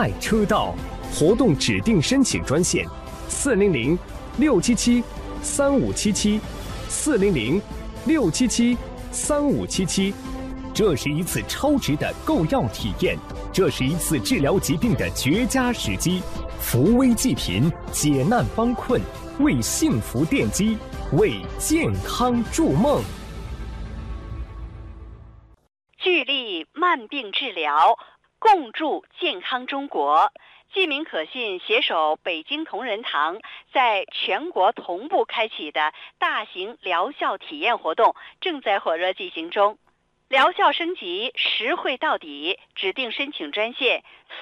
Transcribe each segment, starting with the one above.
爱车道。活动指定申请专线：400-677-3577，400-677-3577。这是一次超值的购药体验，这是一次治疗疾病的绝佳时机。扶危济贫，解难帮困，为幸福奠基，为健康筑梦。 聚力慢病治疗，共筑健康中国。记名可信携手北京同仁堂在全国同步开启的大型疗效体验活动正在火热进行中。疗效升级，实惠到底，指定申请专线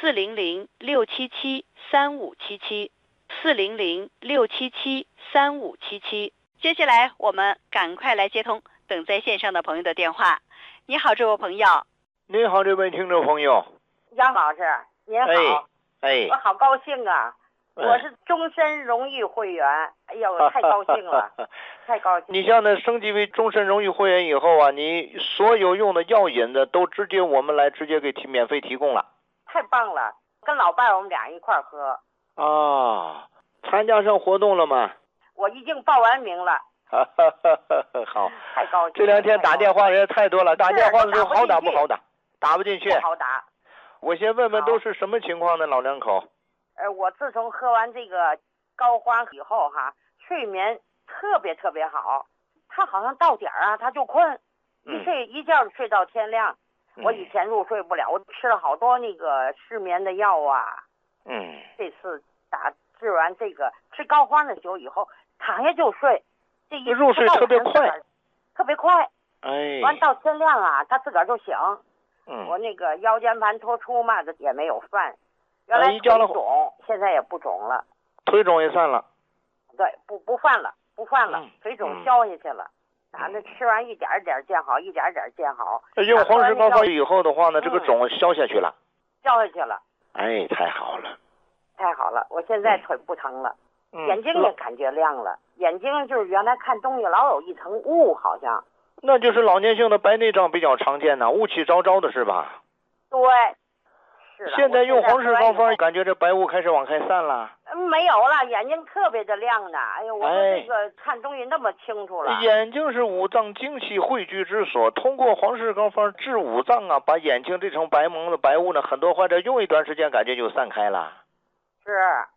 400-677-3577，400-677-3577。接下来我们赶快来接通等在线上的朋友的电话。你好，这位朋友。 你好，这位听众朋友。 杨老师，您好。我好高兴啊！我是终身荣誉会员，哎呦，太高兴了，太高兴了。 你像那升级为终身荣誉会员以后啊，你所有用的药引子都直接我们来直接给免费提供了。 太棒了，跟老伴儿我们俩一块儿喝。 啊，参加上活动了吗？ 我已经报完名了。 好， 太高兴了。 这两天打电话人太多了，打电话的时候好打不好打？打不进去。 不好打。 我先问问都是什么情况呢，老两口？ 我自从喝完这个膏肓以后哈，睡眠特别特别好。他好像到点儿啊，他就困，一觉睡到天亮。我以前入睡不了，我吃了好多那个失眠的药啊。这次治完这个吃膏肓的酒以后，躺下就睡，这一入睡特别快， 特别快。完到天亮啊，他自个儿就醒。我那个腰间盘突出嘛的也没有犯，原来腿肿，现在也不肿了。 腿肿也散了。 对，不犯了，腿肿消下去了。那吃完一点点见好，一点点见好。 用黄石膏肓以后的话呢，这个肿消下去了。 消下去了。 哎，太好了。 太好了，我现在腿不疼了，眼睛也感觉亮了。眼睛就是原来看东西老有一层雾，好像。 那就是老年性的白内障比较常见呐，雾气昭昭的是吧？ 对，是的。 现在用黄石膏肓，感觉这白雾开始往开散了。 没有了，眼睛特别的亮呢。哎呦，我说这个看东西那么清楚了。 眼睛是五脏精气汇聚之所，通过黄石膏肓治五脏啊，把眼睛这层白蒙的白雾呢，很多患者用一段时间感觉就散开了。 是。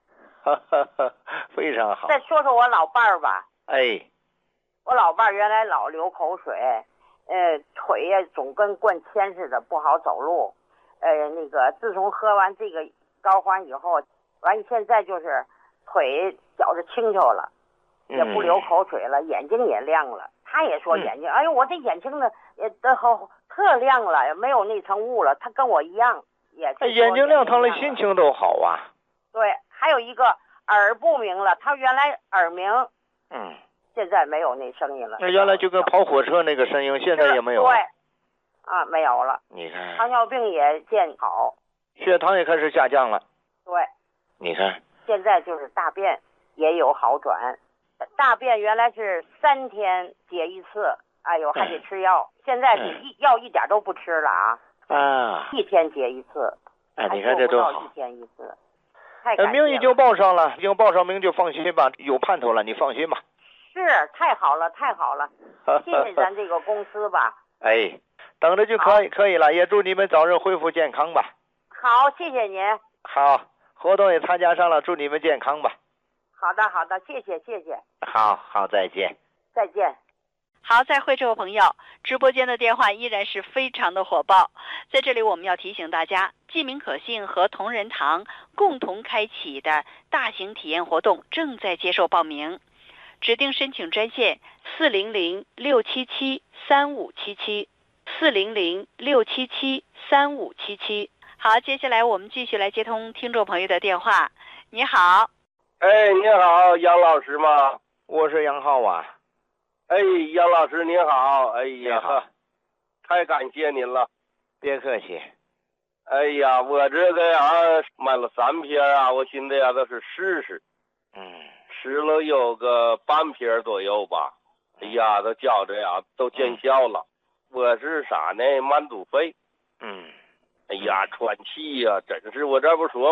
非常好。 再说说我老伴儿吧。我老伴儿原来老流口水，腿呀总跟灌铅似的，不好走路。那个自从喝完这个膏肓以后，完现在就是腿觉着清楚了，也不流口水了，眼睛也亮了。他也说眼睛，哎呦，我这眼睛呢也特亮了，也没有那层雾了。他跟我一样，也是眼睛亮堂了，心情都好啊。 对，还有一个耳不明了，他原来耳鸣。现在没有那声音了。 那原来就跟跑火车那个声音，现在也没有。 对，没有了。 你看， 糖尿病也见好， 血糖也开始下降了。 对， 你看， 现在就是大便也有好转。大便原来是3天解一次，哎呦还得吃药，现在药一点都不吃了啊。1天解一次。 你看这多好。 1天一次。太感谢了。 名已经报上了，已经报上名就放心吧，有盼头了，你放心吧。 是，太好了，太好了，谢谢咱这个公司吧。 等着就可以了，也祝你们早日恢复健康吧。 好，谢谢您。 好，活动也参加上了，祝你们健康吧。 好的，谢谢。 好，再见。 再见。 好，再会，这位朋友，直播间的电话依然是非常的火爆。在这里我们要提醒大家，记名可信和同仁堂共同开启的大型体验活动正在接受报名。指定申请专线400-677-3577，400-677-3577。好，接下来我们继续来接通听众朋友的电话。你好。 你好，杨老师吗？ 我是杨浩啊。 杨老师您好。 你好， 太感谢您了。 别客气。 我这个买了3瓶啊，我寻思都是试试。吃了有个半瓶左右吧，都觉着都见效了。我是啥呢？慢阻肺。喘气呀，真是我这不说